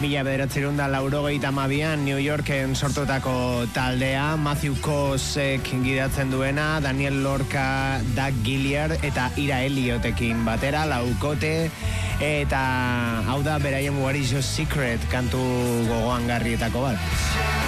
1982an New Yorken sortutako taldea, Matthew Kosek gidatzen duena, Daniel Lorca, Doug Gilliard eta Ira Elliotekin batera, laukote, eta hau da beraien What is Your Secret kantu gogoangarrietako bat.